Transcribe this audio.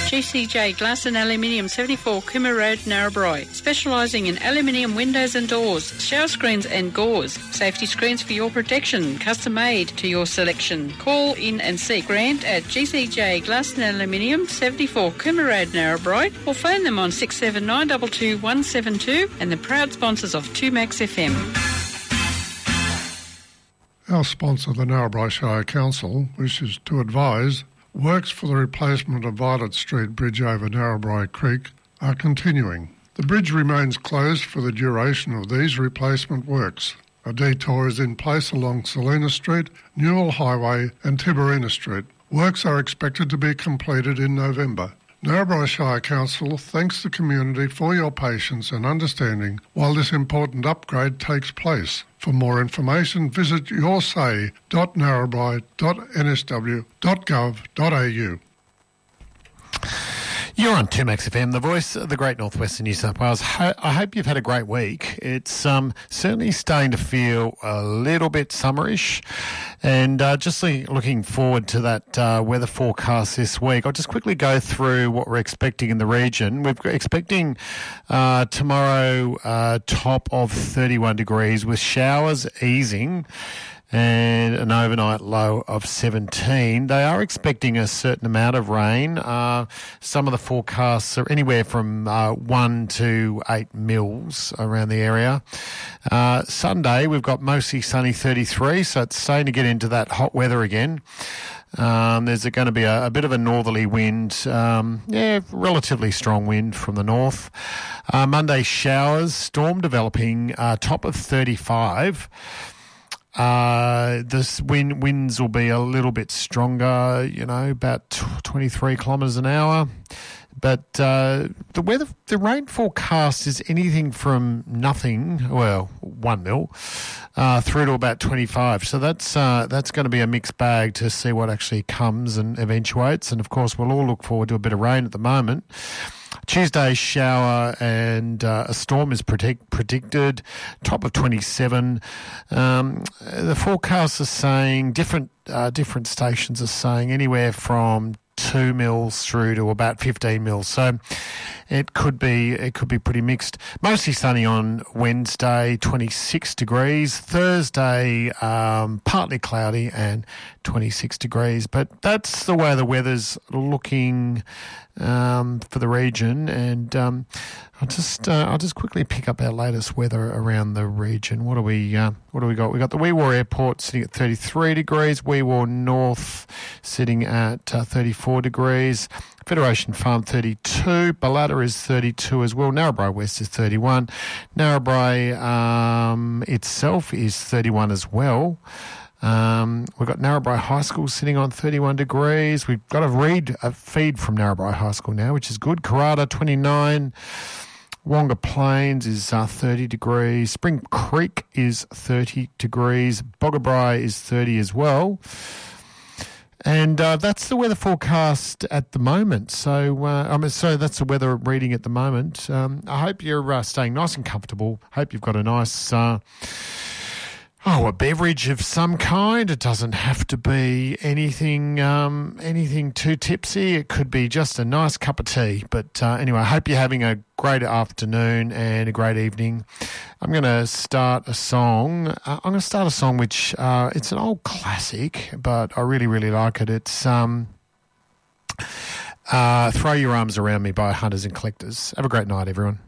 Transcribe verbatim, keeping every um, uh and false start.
G C J Glass and Aluminium, seventy-four Cooma Road, Narrabri. Specialising in aluminium windows and doors, shower screens and gauze. Safety screens for your protection, custom made to your selection. Call in and see Grant at G C J Glass and Aluminium, seventy-four Cooma Road, Narrabri, or phone them on six seven nine two two one seven two, and the proud sponsors of two Max F M. Our sponsor, the Narrabri Shire Council, wishes to advise works for the replacement of Violet Street Bridge over Narrabri Creek are continuing. The bridge remains closed for the duration of these replacement works. A detour is in place along Selina Street, Newell Highway and Tiberina Street. Works are expected to be completed in November. Narrabri Shire Council thanks the community for your patience and understanding while this important upgrade takes place. For more information, visit your say dot narrabri dot n s w dot gov dot a u. You're on two Max F M, the voice of the great northwestern New South Wales. Ho- I hope you've had a great week. It's um, certainly starting to feel a little bit summerish, and uh, just looking forward to that uh, weather forecast this week. I'll just quickly go through what we're expecting in the region. We're expecting uh, tomorrow uh, top of thirty-one degrees with showers easing and an overnight low of seventeen. They are expecting a certain amount of rain. Uh, some of the forecasts are anywhere from uh, one to eight mils around the area. Uh, Sunday, we've got mostly sunny thirty-three, so it's starting to get into that hot weather again. Um, there's going to be a, a bit of a northerly wind, um, yeah, relatively strong wind from the north. Uh, Monday, showers, storm developing, uh, top of thirty-five. Uh, this wind, winds will be a little bit stronger, you know, about twenty-three kilometres an hour. But uh, the weather, the rain forecast is anything from nothing, well, one mil, uh, through to about twenty-five. So that's uh, that's going to be a mixed bag to see what actually comes and eventuates. And of course, we'll all look forward to a bit of rain at the moment. Tuesday, shower and uh, a storm is predict- predicted, top of twenty-seven. Um, the forecasts are saying, different uh, different stations are saying anywhere from two mils through to about fifteen mils. So it could be it could be pretty mixed. Mostly sunny on Wednesday, twenty-six degrees. Thursday, um, partly cloudy and twenty-six degrees. But that's the way the weather's looking um, for the region. And um, I'll just uh, I'll just quickly pick up our latest weather around the region. What do we uh, what do we got? We got the Wee Waa Airport sitting at thirty-three degrees. Wee Waa North sitting at uh, thirty-four degrees. Federation Farm thirty-two. Balladda is thirty-two as well. Narrabri West is thirty-one. Narrabri um, itself is thirty-one as well. Um, we've got Narrabri High School sitting on thirty-one degrees. We've got a read a feed from Narrabri High School now, which is good. Karrata twenty-nine. Wonga Plains is uh, thirty degrees. Spring Creek is thirty degrees. Boggabri is thirty as well. And uh, that's the weather forecast at the moment. So, uh, I mean, so that's the weather reading at the moment. Um, I hope you're uh, staying nice and comfortable. Hope you've got a nice, uh, oh, a beverage of some kind. It doesn't have to be anything, um, anything too tipsy. It could be just a nice cup of tea. But uh, anyway, I hope you're having a great afternoon and a great evening. I'm going to start a song. Uh, I'm going to start a song which uh, it's an old classic, but I really, really like it. It's um, uh, Throw Your Arms Around Me by Hunters and Collectors. Have a great night, everyone.